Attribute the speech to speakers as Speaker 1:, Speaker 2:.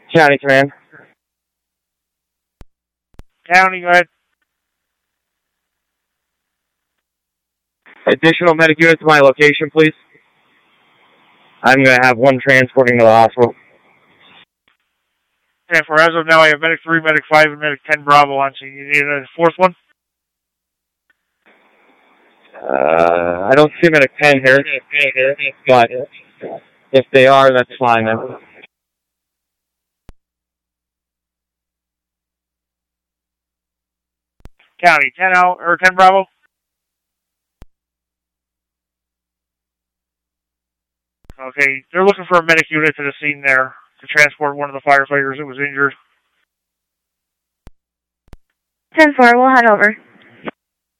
Speaker 1: County Command.
Speaker 2: County, go ahead.
Speaker 1: Additional medic units to my location, please. I'm going to have one transporting to the hospital.
Speaker 2: And for as of now, I have Medic 3, Medic 5, and Medic 10 Bravo on scene. You need a fourth one?
Speaker 1: I don't see Medic 10 here, but if they are, that's fine then.
Speaker 2: County, 10 out, or 10 Bravo? Okay, they're looking for a medic unit to the scene there to transport one of the firefighters that was injured.
Speaker 3: 10-4, we'll head over.